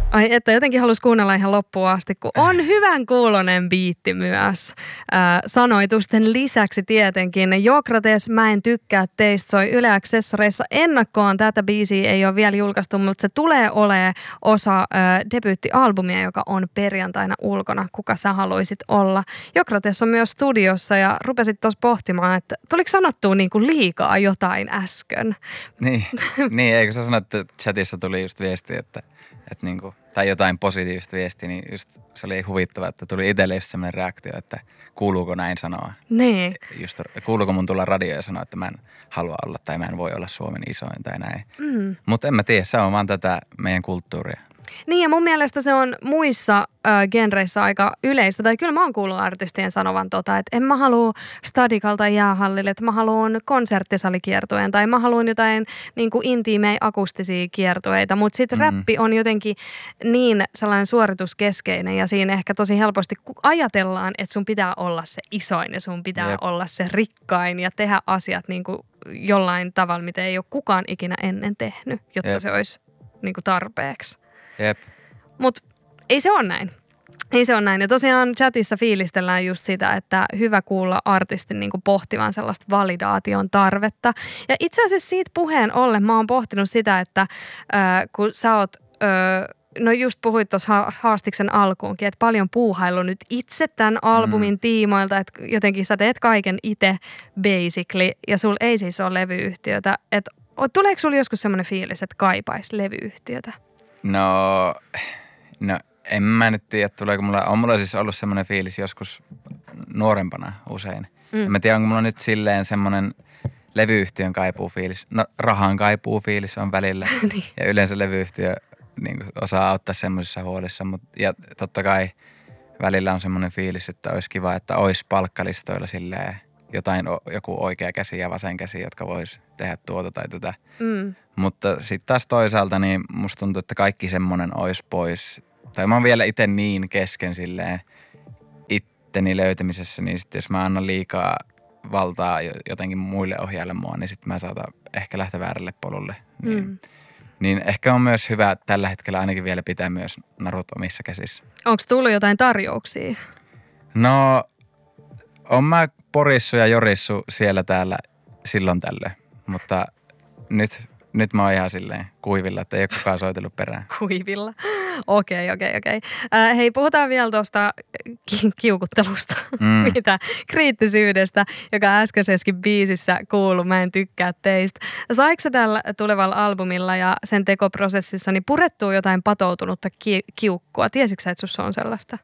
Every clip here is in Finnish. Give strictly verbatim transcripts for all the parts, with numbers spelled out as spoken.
Ai että jotenkin halusi kuunnella ihan loppuun asti, kun on hyvän kuulonen biitti myös. Äh, sanoitusten lisäksi tietenkin. Jokrates, mä en tykkää teistä, soi Yle Accessoreissa ennakkoon. Tätä biisiä ei ole vielä julkaistu, mutta se tulee olemaan osa äh, debyyttialbumia, joka on perjantaina ulkona. Kuka sä haluisit olla? Jokrates on myös studiossa ja rupesit tuossa pohtimaan, että tuliko sanottua niin kuin liikaa jotain äsken? Niin, niin eikö sä sanoa, että chatissa tuli just viesti, että Että niinku, tai jotain positiivista viestiä, niin just se oli huvittava, että tuli itselle just sellainen reaktio, että kuuluuko näin sanoa. Niin. Just, kuuluuko mun tulla radioon ja sanoa, että mä en halua olla tai mä en voi olla Suomen isoin tai näin. Mm. Mutta en mä tiedä, se on vaan tätä meidän kulttuuria. Niin ja mun mielestä se on muissa äh, genreissä aika yleistä, tai kyllä mä oon kuullut artistien sanovan tota, että en mä halua stadikalta tai jäähallille, että mä haluan konserttisalikiertueen tai mä haluan jotain niin kuin intiimejä akustisia kiertueita, mutta sitten mm-hmm. räppi on jotenkin niin sellainen suorituskeskeinen ja siinä ehkä tosi helposti ajatellaan, että sun pitää olla se isoin ja sun pitää Jep. olla se rikkain ja tehdä asiat niin kuin jollain tavalla, mitä ei ole kukaan ikinä ennen tehnyt, jotta Jep. se olisi niin kuin tarpeeksi. Jep. Mutta ei se ole näin. Ei se ole näin. Ja tosiaan chatissa fiilistellään just sitä, että hyvä kuulla artistin niin kuin pohtivan sellaista validaation tarvetta. Ja itse asiassa siitä puheen ollen mä oon pohtinut sitä, että äh, kun sä oot, äh, no just puhuit tuossa haastiksen alkuunkin, että paljon puuhailu nyt itse tämän albumin mm. tiimoilta, että jotenkin sä teet kaiken itse basically ja sul ei siis ole levyyhtiötä. Että tuleeko sulla joskus semmoinen fiilis, että kaipaisi levyyhtiötä? No, no en mä nyt tiedä, tuleeko mulla, on mulla siis ollut semmoinen fiilis joskus nuorempana usein. Mm. En mä tiedä, onko mulla nyt silleen semmoinen levyyhtiön kaipuufiilis. No rahan kaipuufiilis on välillä niin. Ja yleensä levyyhtiö niin kuin, osaa auttaa semmoisissa huolissa. Mut, ja totta kai välillä on semmoinen fiilis, että olisi kiva, että olisi palkkalistoilla silleen jotain, joku oikea käsi ja vasen käsi, jotka vois tehdä tuota tai tätä. Mm. Mutta sitten taas toisaalta niin musta tuntuu, että kaikki semmoinen olisi pois. Tai mä oon vielä itse niin kesken silleen itteni löytämisessä, niin sitten jos mä annan liikaa valtaa jotenkin muille ohjaille mua, niin sitten mä saatan ehkä lähteä väärälle polulle. Niin, mm. niin ehkä on myös hyvä tällä hetkellä ainakin vielä pitää myös narut omissa käsissä. Onko tullut jotain tarjouksia? No, on mä porissu ja jorissu siellä täällä silloin tällöin, mutta nyt... Nyt mä oon ihan silleen kuivilla, että ei ole kukaan soitellut perään. Kuivilla. Okei, okei, okei. Äh, hei, puhutaan vielä tuosta ki- kiukuttelusta, mm. mitä kriittisyydestä, joka äskeisessäkin biisissä kuului, mä en tykkää teistä. Saiko sä tällä tulevalla albumilla ja sen tekoprosessissa niin purettua jotain patoutunutta ki- kiukkua? Tiesitkö sä, että sussa on sellaista?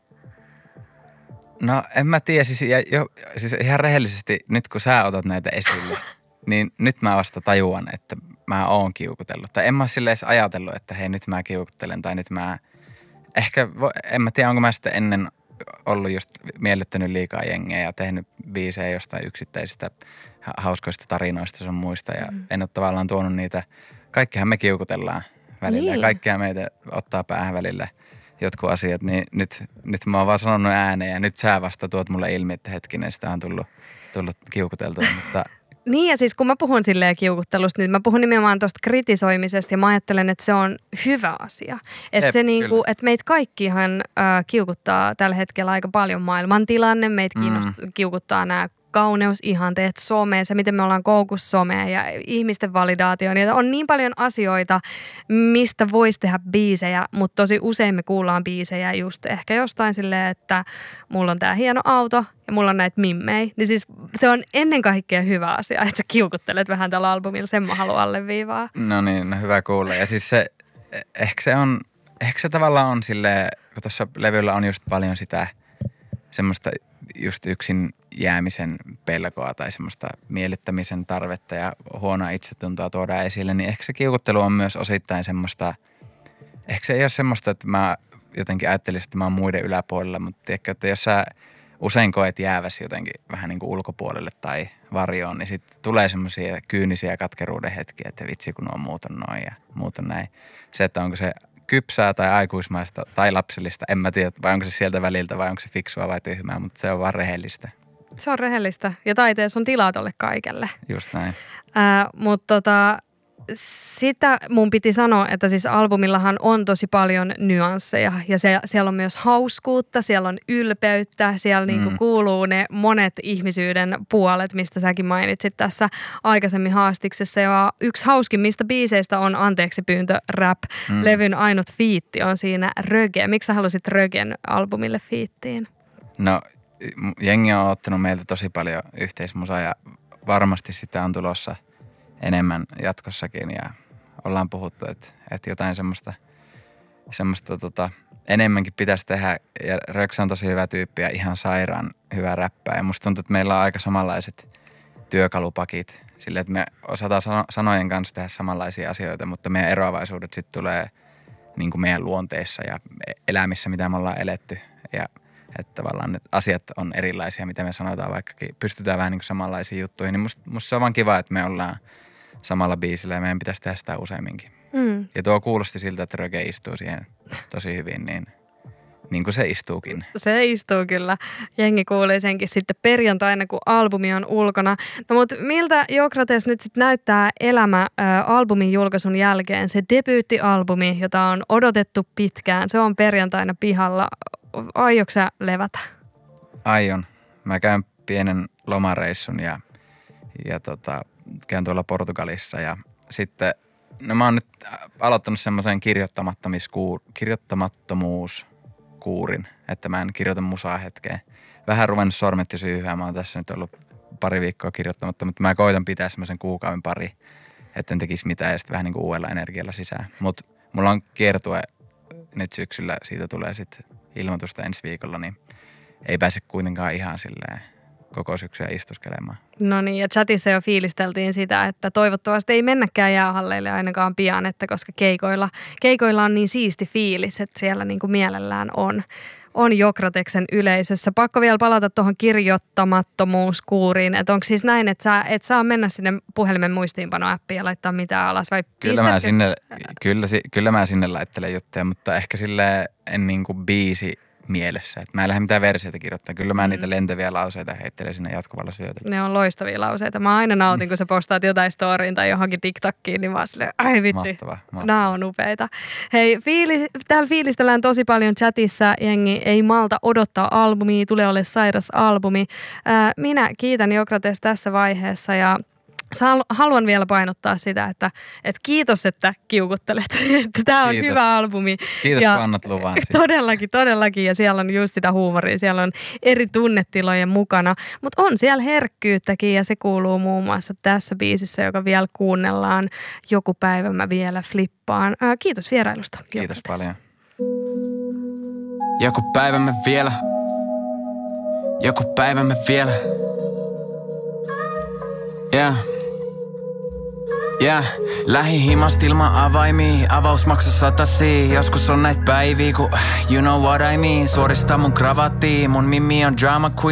No en mä tiedä, siis, ja jo, siis ihan rehellisesti nyt kun sä otat näitä esille, niin nyt mä vasta tajuan, että mä oon kiukutellut. Tai en mä silleen edes ajatellut, että hei nyt mä kiukuttelen tai nyt mä... Ehkä, en mä tiedä, onko mä sitten ennen ollut just miellyttänyt liikaa jengiä ja tehnyt biisejä jostain yksittäisistä hauskoista tarinoista sun muista. Ja mm. en ole tavallaan tuonut niitä... Kaikkihan me kiukutellaan välillä niin. Ja kaikkia meitä ottaa päähän välillä jotkut asiat. Niin nyt, nyt mä oon vaan sanonut ääneen ja nyt sä vasta tuot mulle ilmi, että hetkinen sitä on tullut, tullut kiukuteltua, mutta... Niin ja siis kun mä puhun silleen kiukuttelusta, niin mä puhun nimenomaan tuosta kritisoimisesta ja mä ajattelen, että se on hyvä asia. Että se niinku, että meitä kaikkihan äh, kiukuttaa tällä hetkellä aika paljon maailmantilanne, meitä mm. kiukuttaa nämä kauneusihanteet, some, se miten me ollaan koukussa someen ja ihmisten validaatioon. Ja on niin paljon asioita, mistä voisi tehdä biisejä, mutta tosi usein me kuullaan biisejä just ehkä jostain silleen, että mulla on tää hieno auto ja mulla on näitä mimmei. Niin siis se on ennen kaikkea hyvä asia, että sä kiukuttelet vähän tällä albumilla, sen mä haluan alleviivaa. No niin, no hyvä kuulla. Ja siis se, ehkä se on, ehkä se tavallaan on silleen, kun tuossa levyllä on just paljon sitä semmoista just yksin jäämisen pelkoa tai semmoista miellyttämisen tarvetta ja huonoa itsetuntoa tuodaan esille, niin ehkä se kiukuttelu on myös osittain semmoista, ehkä se ei ole semmoista, että mä jotenkin ajattelisin, että mä oon muiden yläpuolella, mutta tiedätkö, että jos sä usein koet jääväsi jotenkin vähän niin kuin ulkopuolelle tai varjoon, niin sitten tulee semmoisia kyynisiä katkeruuden hetkiä, että vitsi kun on muut on noin ja muut on näin. Se, että onko se kypsää tai aikuismaista tai lapsellista, en mä tiedä, vai onko se sieltä väliltä vai onko se fiksua vai tyhmää, mutta se on vaan rehellistä. Se on rehellistä ja taiteessa on tilaa tolle kaikelle. Just näin. Äh, mutta tota, sitä mun piti sanoa, että siis albumillahan on tosi paljon nyansseja ja se, siellä on myös hauskuutta, siellä on ylpeyttä, siellä mm. niinku kuuluu ne monet ihmisyyden puolet, mistä säkin mainitsit tässä aikaisemmin haastiksessa. Ja yksi hauskimmista biiseistä on Anteeksi pyyntö rap. Mm. Levyn ainut fiitti on siinä Röge. Miksi sä halusit Rögen albumille fiittiin? No jengi on ottanut meiltä tosi paljon yhteismusaa ja varmasti sitä on tulossa enemmän jatkossakin ja ollaan puhuttu, että, että jotain semmoista, semmoista tota, enemmänkin pitäisi tehdä. Ja Röksä on tosi hyvä tyyppi ja ihan sairaan hyvä räppää. Ja musta tuntuu, että meillä on aika samanlaiset työkalupakit sille, että me osataan sanojen kanssa tehdä samanlaisia asioita, mutta meidän eroavaisuudet sitten tulee niin kuin meidän luonteissa ja elämissä, mitä me ollaan eletty. Ja että tavallaan ne asiat on erilaisia, mitä me sanotaan, vaikkakin pystytään vähän niin kuin samanlaisiin juttuihin. Niin musta, musta se on vaan kiva, että me ollaan samalla biisillä ja meidän pitäisi tehdä sitä useamminkin. Mm. Ja tuo kuulosti siltä, että Röge istuu siihen tosi hyvin, niin, niin kuin se istuukin. Se istuu kyllä. Jengi kuulee senkin sitten perjantaina, kun albumi on ulkona. No mutta miltä Jokrates nyt sitten näyttää elämä ä, albumin julkaisun jälkeen? Se debyyttialbumi, jota on odotettu pitkään, se on perjantaina pihalla. Aiotko sä levätä? Aion. Mä käyn pienen lomareissun ja, ja tota, käyn tuolla Portugalissa ja sitten, no mä oon nyt aloittanut semmoisen kirjoittamattomuuskuurin, että mä en kirjoita musaa hetkeen. Vähän ruvennut sormet ja syyhyä, mä oon tässä nyt ollut pari viikkoa kirjoittamatta, mutta mä koitan pitää semmoisen kuukauden pari, etten tekisi mitään ja sitten vähän niin kuin uudella energialla sisään. Mutta mulla on kiertue nyt syksyllä, siitä tulee sitten ilmoitusta ensi viikolla, niin ei pääse kuitenkaan ihan silleen koko syksyä istuskelemaan. No niin, ja chatissa jo fiilisteltiin sitä, että toivottavasti ei mennäkään jäähalleille ainakaan pian, että koska keikoilla, keikoilla on niin siisti fiilis, että siellä niin kuin mielellään on, on Jokrateksen yleisössä. Pakko vielä palata tuohon kirjoittamattomuuskuuriin, että onko siis näin, että sä et saa mennä sinne puhelimen muistiinpanoäppiin ja laittaa mitään alas, vai kyllä mä, sinne, kyllä, kyllä mä sinne laittelen juttuja, mutta ehkä silleen en niin kuin biisi mielessä. Et mä en lähde mitään versioita kirjoittaa. Kyllä mä mm. niitä lentäviä lauseita heittelen sinne jatkuvalla syötöllä. Ne on loistavia lauseita. Mä aina nautin, kun sä postaat jotain storyin tai johonkin TikTokkiin, niin vaan silleen, ai vitsi, mahtava, mahtava. Nämä on upeita. Hei, fiili, täällä fiilistellään tosi paljon chatissa. Jengi ei malta odottaa albumia, tulee ole sairas albumi. Ää, minä kiitän Jokrates tässä vaiheessa ja haluan vielä painottaa sitä, että, että kiitos, että kiukuttelet. Tämä on kiitos. Hyvä albumi. Kiitos, ja kun annat luvan. Todellakin, todellakin. Ja siellä on just sitä huumoria. Siellä on eri tunnetilojen mukana. Mutta on siellä herkkyyttäkin ja se kuuluu muun muassa tässä biisissä, joka vielä kuunnellaan. Joku päivä mä vielä flippaan. Ää, kiitos vierailusta. Kiitos paljon. Joku päivä mä vielä. Joku päivä mä vielä. Yeah. Yeah. Lähihimast ilman avaimia, avaus maksaa satasi. Joskus on näitä päiviä, kun you know what I mean. Suorista mun kravattiin, mun mimi on drama queen.